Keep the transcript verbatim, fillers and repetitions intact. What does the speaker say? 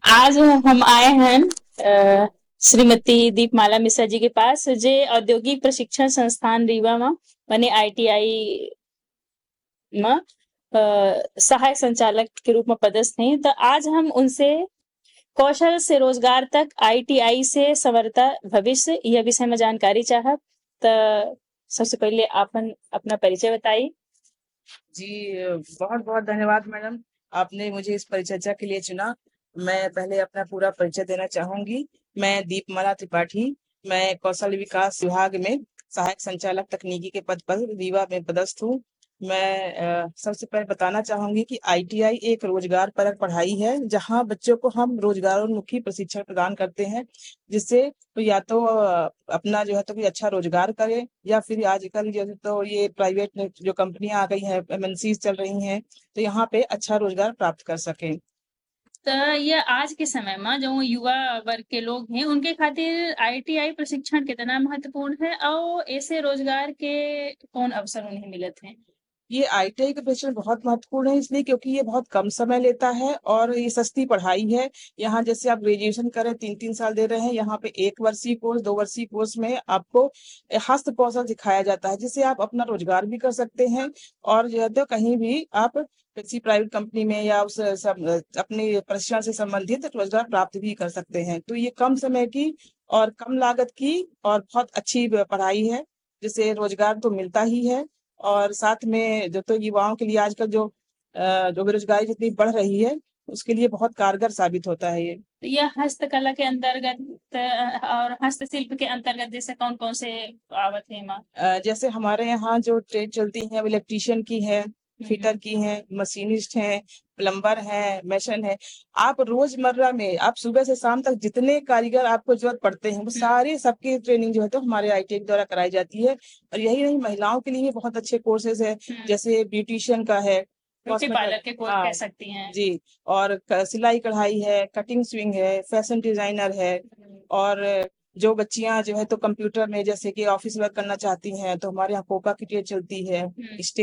आज हम आए हैं अ, श्रीमती दीपमाला मिश्रा जी के पास जे औद्योगिक प्रशिक्षण संस्थान रीवा में बने आईटीआई में अ, सहायक संचालक के रूप में पदस्थ हैं। तो आज हम उनसे कौशल से रोजगार तक आईटीआई से संवरता भविष्य यह विषय में जानकारी चाहब। तो सबसे पहले आपन अपना परिचय बताइए। जी, बहुत बहुत धन्यवाद मैडम, आपने मुझे इस परिचर्चा के लिए चुना। मैं पहले अपना पूरा परिचय देना चाहूंगी। मैं दीपमाला त्रिपाठी, मैं कौशल विकास विभाग में सहायक संचालक तकनीकी के पद पर रीवा में पदस्थ हूँ। मैं अ, सबसे पहले बताना चाहूंगी कि आईटीआई एक रोजगार परक पढ़ाई है, जहां बच्चों को हम रोजगारोन्मुखी प्रशिक्षण प्रदान करते हैं, जिससे तो या तो अ, अपना जो है तो कोई अच्छा रोजगार करे, या फिर आजकल जो है तो ये प्राइवेट जो कंपनियां आ गई हैं, एमएनसी चल रही हैं, तो यहाँ पे अच्छा रोजगार प्राप्त कर सकें। तो ये आज के समय में जो युवा वर्ग के लोग हैं उनके खातिर आईटीआई प्रशिक्षण कितना महत्वपूर्ण है और ऐसे रोजगार के कौन अवसर उन्हें मिलत हैं। ये आईटीआई का प्रशिक्षण बहुत महत्वपूर्ण है, इसलिए क्योंकि ये बहुत कम समय लेता है और ये सस्ती पढ़ाई है। यहाँ जैसे आप ग्रेजुएशन करें तीन तीन साल दे रहे हैं, यहाँ पे एक वर्षीय कोर्स, दो वर्षीय कोर्स में आपको हस्त कौशल सिखाया जाता है, जिससे आप अपना रोजगार भी कर सकते हैं और जो है तो कहीं भी आप किसी प्राइवेट कंपनी में या उस सब अपने प्रशिक्षण से संबंधित रोजगार प्राप्त भी कर सकते हैं। तो ये कम समय की और कम लागत की और बहुत अच्छी पढ़ाई है, जिससे रोजगार तो मिलता ही है और साथ में जो तो युवाओं के लिए आजकल जो अ, जो बेरोजगारी जितनी बढ़ रही है, उसके लिए बहुत कारगर साबित होता है ये। यह हस्तकला के अंतर्गत अ, और हस्तशिल्प के अंतर्गत जैसे कौन कौन से आवत है माँ। अ, जैसे हमारे यहाँ जो ट्रेड चलती है, इलेक्ट्रिशियन की है, फिटर हम्म। की है, मशीनिस्ट है, प्लम्बर है, मैशन है। आप रोजमर्रा में आप सुबह से शाम तक जितने कारीगर आपको जरूरत पड़ते हैं, वो हम्म। सारे सबकी ट्रेनिंग जो है तो हमारे आईटीआई द्वारा कराई जाती है। और यही नहीं, महिलाओं के लिए बहुत अच्छे कोर्सेज है, हम्म। जैसे ब्यूटिशियन का है, ब्यूटी कॉस्मेटिक, पार्लर के कोर्स कह हाँ सकती हैं। जी, और क- सिलाई कढ़ाई है, कटिंग स्विंग है, फैशन डिजाइनर है। हम्म। और जो बच्चियां जो है तो कंप्यूटर में जैसे कि ऑफिस वर्क करना चाहती हैं, तो हमारे यहाँ कोपा की ट्रेड चलती है। हम्म।